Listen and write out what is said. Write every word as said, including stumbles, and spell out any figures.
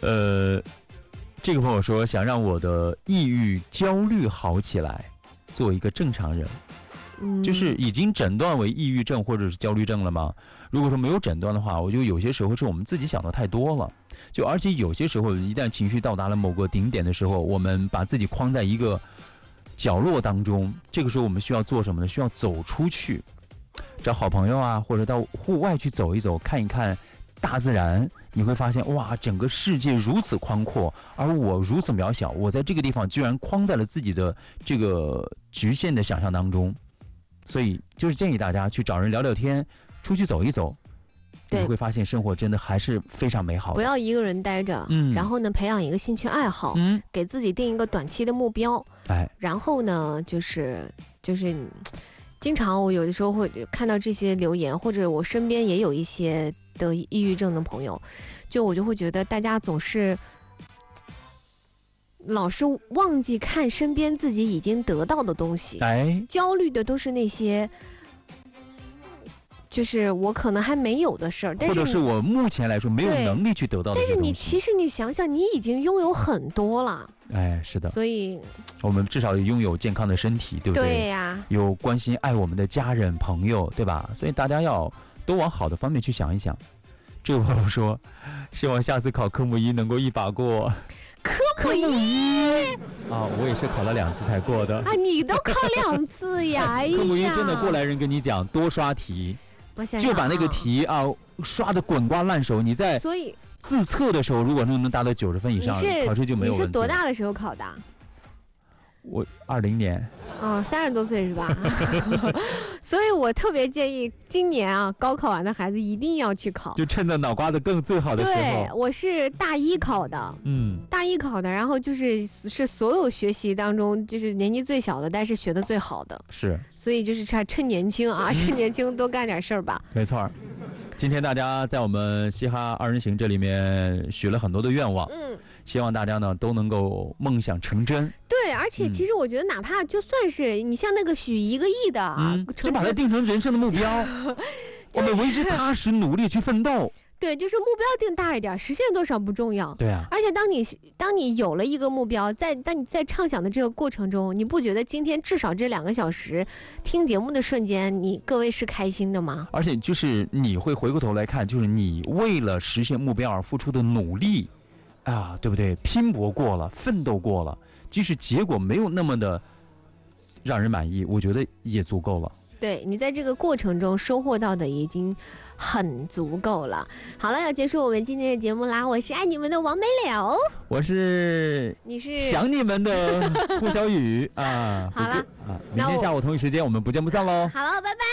呃，这个朋友说想让我的抑郁焦虑好起来，做一个正常人。 嗯， 就是已经诊断为抑郁症或者是焦虑症了吗？如果说没有诊断的话，我觉得有些时候是我们自己想的太多了。就而且有些时候，一旦情绪到达了某个顶点的时候，我们把自己框在一个角落当中，这个时候我们需要做什么呢？需要走出去，找好朋友啊，或者到户外去走一走，看一看大自然。你会发现，哇，整个世界如此宽阔，而我如此渺小，我在这个地方居然框在了自己的这个局限的想象当中。所以就是建议大家去找人聊聊天，出去走一走，你会发现生活真的还是非常美好的。 不要一个人待着，嗯，然后呢，培养一个兴趣爱好，嗯，给自己定一个短期的目标， 哎， 然后呢，就是就是经常我有的时候会看到这些留言，或者我身边也有一些得抑郁症的朋友，就我就会觉得大家总是老是忘记看身边自己已经得到的东西， 哎， 焦虑的都是那些就是我可能还没有的事儿，但是或者是我目前来说没有能力去得到的。 但是你其实你想想，你已经拥有很多了。 哎，是的。 所以我们至少拥有健康的身体，对不对？ 对呀、啊。 有关心爱我们的家人朋友，对吧？所以大家要多往好的方面去想一想。这个朋友说，希望下次考科目一能够一把过。 科目一啊，我也是考了两次才过的啊！你都考两次呀？哎呀， 科目一真的过来人跟你讲，多刷题，就把那个题啊刷得滚瓜烂熟。你在所以自测的时候，如果能能达到九十分以上，考试就没有问题。 你是多大的时候考的？ 我二零年。 哦，三十多岁是吧？所以我特别建议今年啊，高考完的孩子一定要去考， 就趁着脑瓜子更最好的时候。 对，我是大一考的，嗯，大一考的，然后就是是所有学习当中就是年纪最小的，但是学的最好的， 是。 所以就是趁趁年轻啊，嗯、趁年轻多干点事儿吧。 没错。今天大家在我们嘻哈二人行这里面许了很多的愿望，嗯，希望大家呢都能够梦想成真。 对，而且其实我觉得，哪怕就算是你像那个许一个亿的啊， 嗯、就把它定成人生的目标，就是、我们为之踏实努力去奋斗。 对，就是目标定大一点，实现多少不重要。 对啊。 而且当你当你有了一个目标，在当你在畅想的这个过程中，你不觉得今天至少这两个小时听节目的瞬间，你各位是开心的吗？ 而且就是你会回过头来看，就是你为了实现目标而付出的努力啊，对不对？拼搏过了，奋斗过了，即使结果没有那么的让人满意，我觉得也足够了。 对，你在这个过程中收获到的已经很足够了。好了，要结束我们今天的节目啦！我是爱你们的王美了， 我是你是想你们的顾小雨啊。 好了啊，明天下午同一时间我们不见不散喽！ 好了，拜拜。